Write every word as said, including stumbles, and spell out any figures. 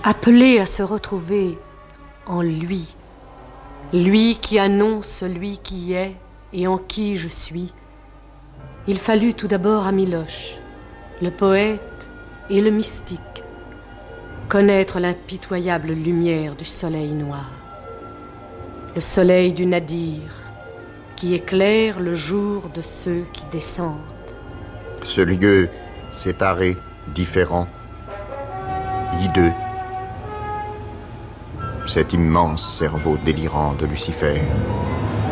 appelé à se retrouver en lui, lui qui annonce celui qui est et en qui je suis, il fallut tout d'abord à Miloche, le poète et le mystique, connaître l'impitoyable lumière du soleil noir, le soleil du Nadir, qui éclaire le jour de ceux qui descendent. Ce lieu séparé, différent, hideux, cet immense cerveau délirant de Lucifer.